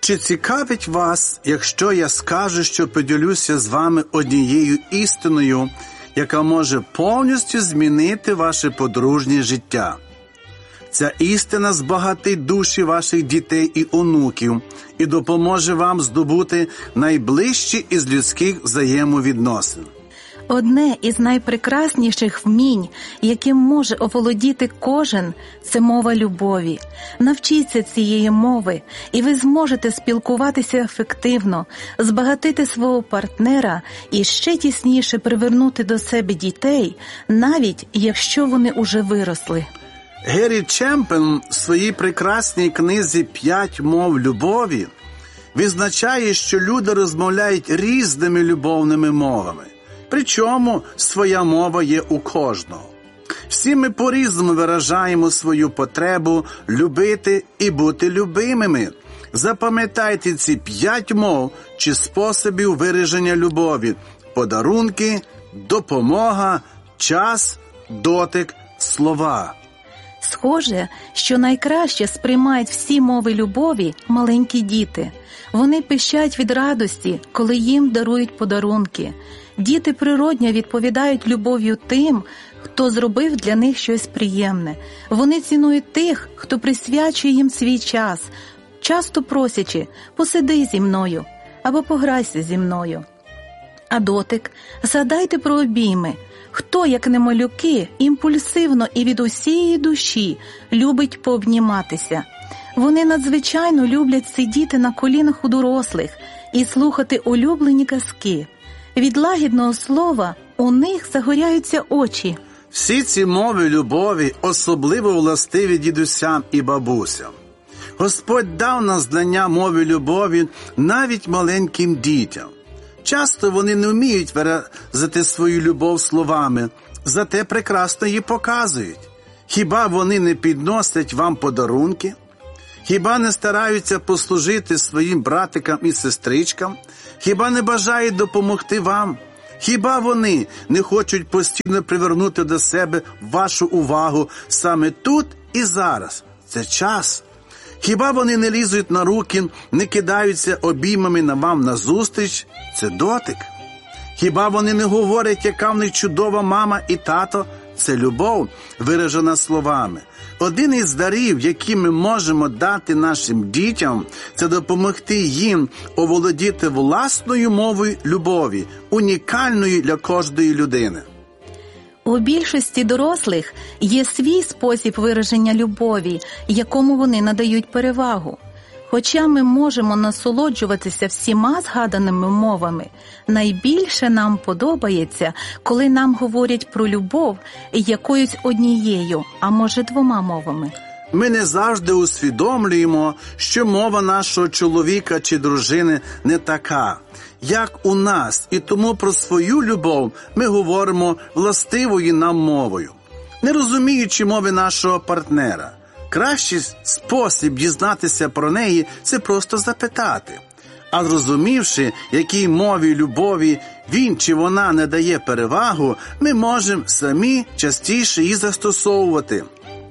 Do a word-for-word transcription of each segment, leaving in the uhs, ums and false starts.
Чи цікавить вас, якщо я скажу, що поділюся з вами однією істиною, яка може повністю змінити ваше подружнє життя? Ця істина збагатить душі ваших дітей і онуків і допоможе вам здобути найближчі із людських взаємовідносин. Одне із найпрекрасніших вмінь, яким може оволодіти кожен, це мова любові. Навчіться цієї мови, і ви зможете спілкуватися ефективно, збагатити свого партнера і ще тісніше привернути до себе дітей, навіть якщо вони уже виросли. Геррі Чемпен в своїй прекрасній книзі «П'ять мов любові» відзначає, що люди розмовляють різними любовними мовами. Причому своя мова є у кожного. Всі ми по-різному виражаємо свою потребу любити і бути любимими. Запам'ятайте ці п'ять мов чи способів вираження любові: подарунки, допомога, час, дотик, слова. Схоже, що найкраще сприймають всі мови любові маленькі діти. Вони пищать від радості, коли їм дарують подарунки. Діти природньо відповідають любов'ю тим, хто зробив для них щось приємне. Вони цінують тих, хто присвячує їм свій час, часто просячи: «Посиди зі мною» або «Пограйся зі мною». А дотик? Згадайте про обійми. Хто, як не малюки, імпульсивно і від усієї душі любить пообніматися? Вони надзвичайно люблять сидіти на колінах у дорослих і слухати улюблені казки. Від лагідного слова у них загоряються очі. Всі ці мови любові особливо властиві дідусям і бабусям. Господь дав нам знання мови любові навіть маленьким дітям. Часто вони не вміють виразити свою любов словами, зате прекрасно її показують. Хіба вони не підносять вам подарунки? Хіба не стараються послужити своїм братикам і сестричкам? Хіба не бажають допомогти вам? Хіба вони не хочуть постійно привернути до себе вашу увагу саме тут і зараз? Це час. Хіба вони не лізуть на руки, не кидаються обіймами на вам назустріч? Це дотик. Хіба вони не говорять, яка в них чудова мама і тато? Це любов, виражена словами. Один із дарів, які ми можемо дати нашим дітям, це допомогти їм оволодіти власною мовою любові, унікальною для кожної людини. У більшості дорослих є свій спосіб вираження любові, якому вони надають перевагу. Хоча ми можемо насолоджуватися всіма згаданими мовами, найбільше нам подобається, коли нам говорять про любов якоюсь однією, а може двома мовами. Ми не завжди усвідомлюємо, що мова нашого чоловіка чи дружини не така, як у нас, і тому про свою любов ми говоримо властивою нам мовою, не розуміючи мови нашого партнера. Кращий спосіб дізнатися про неї – це просто запитати. А зрозумівши, якій мові любові він чи вона не дає перевагу, ми можемо самі частіше її застосовувати.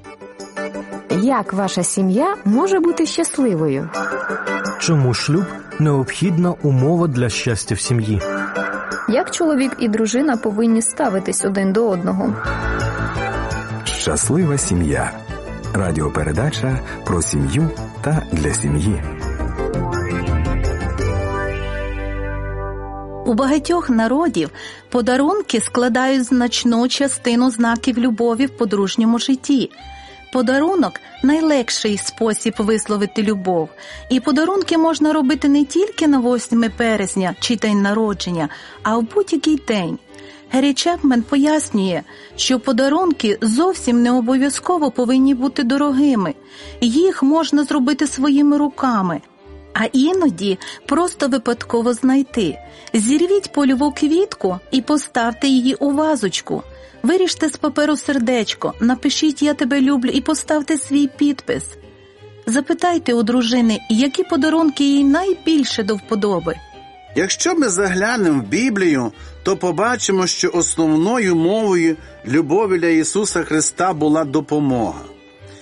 Як ваша сім'я може бути щасливою? Чому шлюб – необхідна умова для щастя в сім'ї? Як чоловік і дружина повинні ставитись один до одного? Щаслива сім'я. Радіопередача про сім'ю та для сім'ї. У багатьох народів подарунки складають значну частину знаків любові в подружньому житті. Подарунок – найлегший спосіб висловити любов. І подарунки можна робити не тільки на восьме березня чи день народження, а в будь-який день. Геррі Чемпен пояснює, що подарунки зовсім не обов'язково повинні бути дорогими. Їх можна зробити своїми руками, а іноді просто випадково знайти. Зірвіть польову квітку і поставте її у вазочку. Виріжте з паперу сердечко, напишіть «Я тебе люблю» і поставте свій підпис. Запитайте у дружини, які подарунки їй найбільше до вподоби. Якщо ми заглянемо в Біблію, то побачимо, що основною мовою любові для Ісуса Христа була допомога.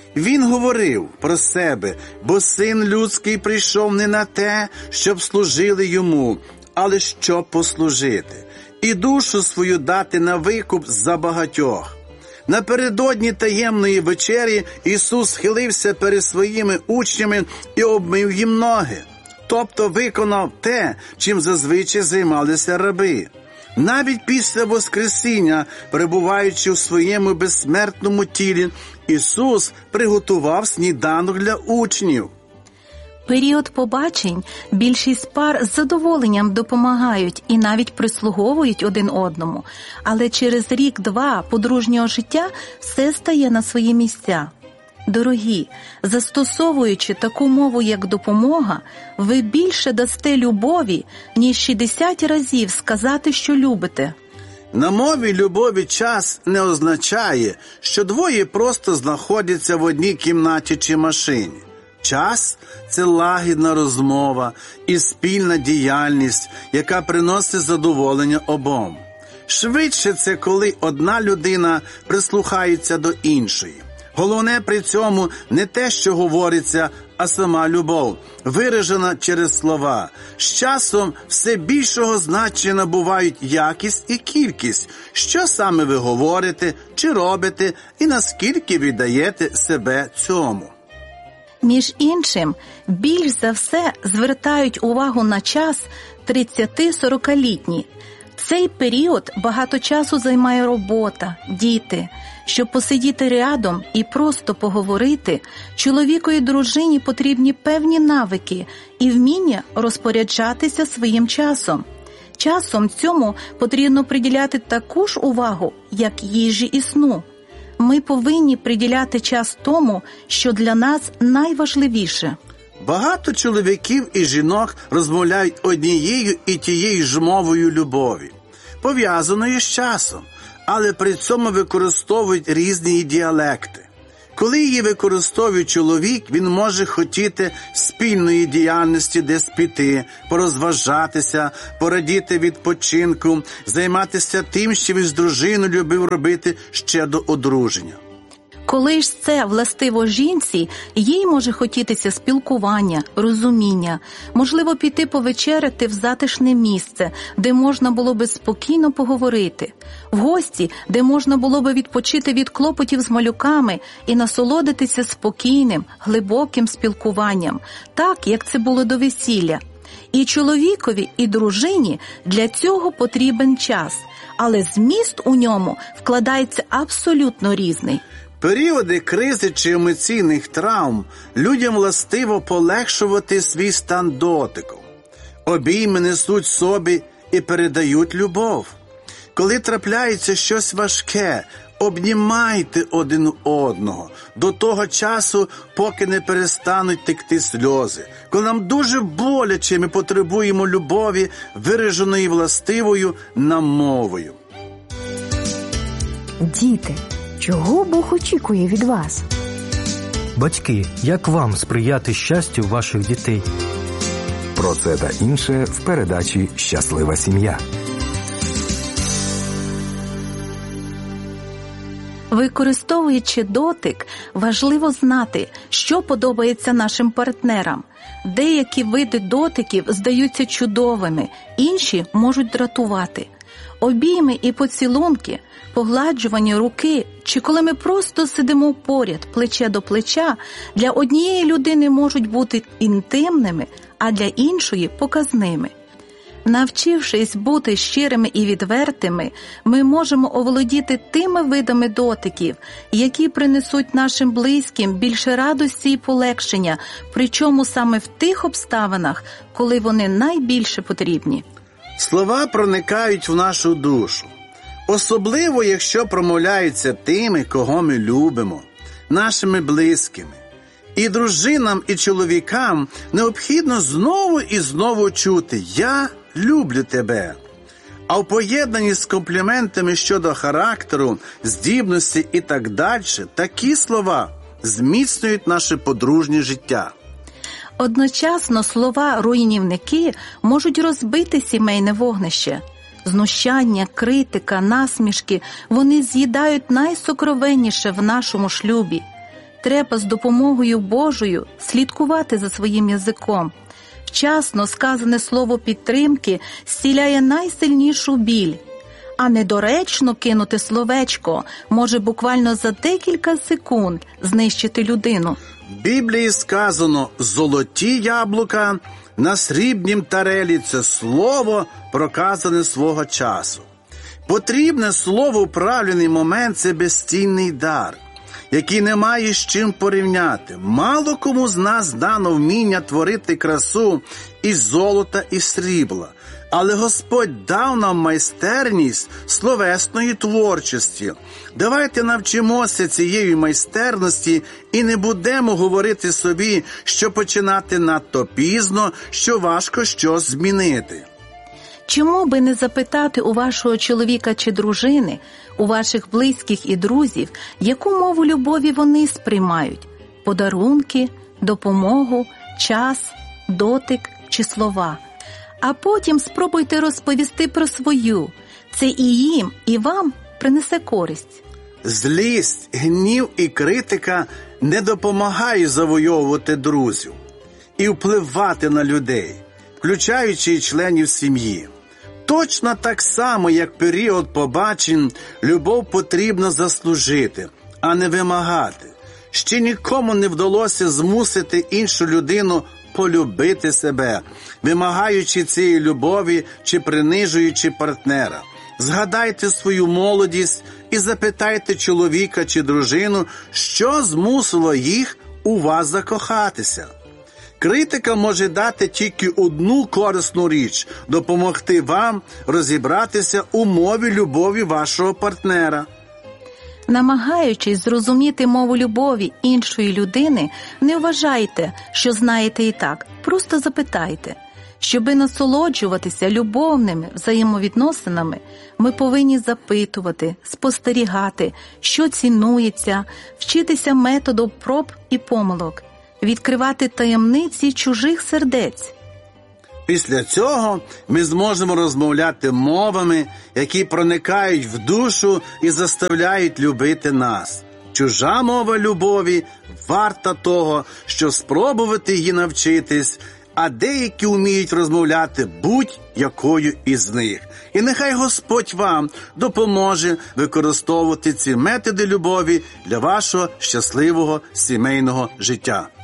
Він говорив про себе, бо Син Людський прийшов не на те, щоб служили йому, але щоб послужити, і душу свою дати на викуп за багатьох. Напередодні таємної вечері Ісус схилився перед своїми учнями і обмив їм ноги, тобто виконав те, чим зазвичай займалися раби. Навіть після Воскресіння, перебуваючи в своєму безсмертному тілі, Ісус приготував сніданок для учнів. Період побачень більшість пар з задоволенням допомагають і навіть прислуговують один одному, але через рік-два подружнього життя все стає на свої місця. Дорогі, застосовуючи таку мову, як допомога, ви більше дасте любові, ніж шістдесят разів сказати, що любите. На мові любові час не означає, що двоє просто знаходяться в одній кімнаті чи машині. Час – це лагідна розмова і спільна діяльність, яка приносить задоволення обом. Швидше це коли одна людина прислухається до іншої. Головне при цьому не те, що говориться, а сама любов, виражена через слова. З часом все більшого значення набувають якість і кількість, що саме ви говорите чи робите і наскільки віддаєте себе цьому. Між іншим, більш за все звертають увагу на час тридцяти-сорокалітні. Цей період багато часу займає робота, діти. Щоб посидіти рядом і просто поговорити, чоловіку і дружині потрібні певні навики і вміння розпоряджатися своїм часом. Часом цьому потрібно приділяти таку ж увагу, як їжі і сну. Ми повинні приділяти час тому, що для нас найважливіше. Багато чоловіків і жінок розмовляють однією і тією ж мовою любові, пов'язаною з часом, але при цьому використовують різні діалекти. Коли її використовує чоловік, він може хотіти спільної діяльності, десь піти, порозважатися, порадіти відпочинку, займатися тим, що він з дружиною любив робити ще до одруження. Коли ж це властиво жінці, їй може хотітися спілкування, розуміння, можливо піти повечеряти в затишне місце, де можна було би спокійно поговорити, в гості, де можна було би відпочити від клопотів з малюками і насолодитися спокійним, глибоким спілкуванням, так, як це було до весілля. І чоловікові, і дружині для цього потрібен час, але зміст у ньому вкладається абсолютно різний. Періоди кризи чи емоційних травм людям властиво полегшувати свій стан дотиком. Обійми несуть собі і передають любов. Коли трапляється щось важке, обнімайте один одного до того часу, поки не перестануть текти сльози. Коли нам дуже боляче, ми потребуємо любові, вираженої властивою нам мовою. Діти, чого Бог очікує від вас? Батьки, як вам сприяти щастю ваших дітей? Про це та інше в передачі «Щаслива сім'я». Використовуючи дотик, важливо знати, що подобається нашим партнерам. Деякі види дотиків здаються чудовими, інші можуть дратувати. Обійми і поцілунки, погладжування руки, чи коли ми просто сидимо поряд, плече до плеча, для однієї людини можуть бути інтимними, а для іншої – показними. Навчившись бути щирими і відвертими, ми можемо оволодіти тими видами дотиків, які принесуть нашим близьким більше радості і полегшення, причому саме в тих обставинах, коли вони найбільше потрібні. Слова проникають в нашу душу, особливо якщо промовляються тими, кого ми любимо, нашими близькими. І дружинам, і чоловікам необхідно знову і знову чути «Я люблю тебе». А в поєднанні з компліментами щодо характеру, здібності і так далі, такі слова зміцнюють наше подружнє життя. Одночасно слова-руйнівники можуть розбити сімейне вогнище. Знущання, критика, насмішки – вони з'їдають найсокровенніше в нашому шлюбі. Треба з допомогою Божою слідкувати за своїм язиком. Вчасно сказане слово підтримки зціляє найсильнішу біль, а недоречно кинути словечко може буквально за декілька секунд знищити людину. В Біблії сказано «золоті яблука на срібнім тарелі» – це слово, проказане свого часу. Потрібне слово в правильний момент – це безцінний дар, який не має з чим порівняти. Мало кому з нас дано вміння творити красу із золота і срібла. Але Господь дав нам майстерність словесної творчості. Давайте навчимося цієї майстерності і не будемо говорити собі, що починати надто пізно, що важко щось змінити. Чому би не запитати у вашого чоловіка чи дружини, у ваших близьких і друзів, яку мову любові вони сприймають? Подарунки, допомогу, час, дотик чи слова? А потім спробуйте розповісти про свою. Це і їм, і вам принесе користь. Злість, гнів і критика не допомагають завойовувати друзів і впливати на людей, включаючи і членів сім'ї. Точно так само, як період побачень, любов потрібно заслужити, а не вимагати. Ще нікому не вдалося змусити іншу людину полюбити себе, вимагаючи цієї любові чи принижуючи партнера. Згадайте свою молодість і запитайте чоловіка чи дружину, що змусило їх у вас закохатися. Критика може дати тільки одну корисну річ – допомогти вам розібратися у мові любові вашого партнера. Намагаючись зрозуміти мову любові іншої людини, не вважайте, що знаєте і так, просто запитайте. Щоби насолоджуватися любовними взаємовідносинами, ми повинні запитувати, спостерігати, що цінується, вчитися методу проб і помилок, відкривати таємниці чужих сердець. Після цього ми зможемо розмовляти мовами, які проникають в душу і заставляють любити нас. Чужа мова любові варта того, щоб спробувати її навчитись, а деякі вміють розмовляти будь-якою із них. І нехай Господь вам допоможе використовувати ці методи любові для вашого щасливого сімейного життя.